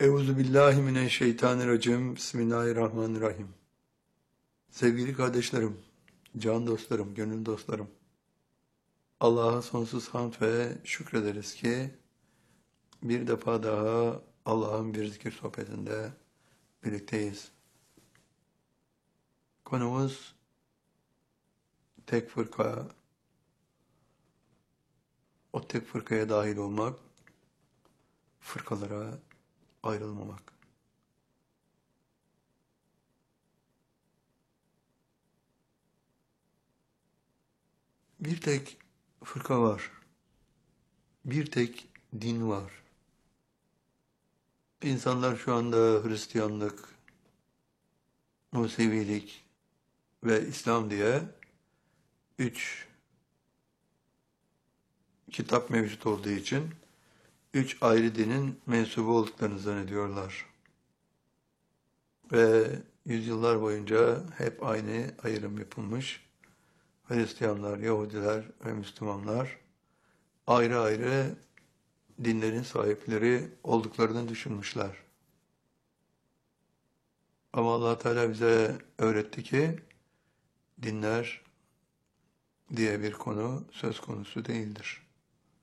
Euzubillahimineşşeytanirracim. Bismillahirrahmanirrahim. Sevgili kardeşlerim, can dostlarım, gönül dostlarım. Allah'a sonsuz hamd ve şükrederiz ki bir defa daha Allah'ın bir zikir sohbetinde birlikteyiz. Konumuz tek fırka, o tek fırkaya dahil olmak, fırkalara ayrılmamak. Bir tek fırka var, bir tek din var. İnsanlar şu anda Hristiyanlık, Musevilik ve İslam diye 3 kitap mevcut olduğu için 3 ayrı dinin mensubu olduklarını zannediyorlar. Ve yüzyıllar boyunca hep aynı ayrım yapılmış. Hristiyanlar, Yahudiler ve Müslümanlar ayrı ayrı dinlerin sahipleri olduklarını düşünmüşler. Ama Allah Teala bize öğretti ki dinler diye bir konu söz konusu değildir.